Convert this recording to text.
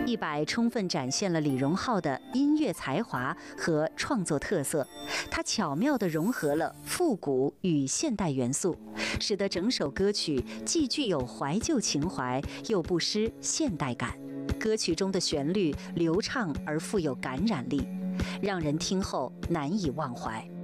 100充分展现了李荣浩的音乐才华和创作特色，他巧妙地融合了复古与现代元素，使得整首歌曲既具有怀旧情怀，又不失现代感。歌曲中的旋律流畅而富有感染力，让人听后难以忘怀。